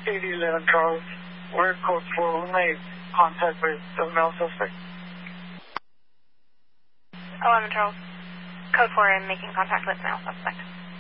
8011 Charles. We're in code 4. We made contact with the male suspect. 11 Charles. Code 4 and making contact with male suspect.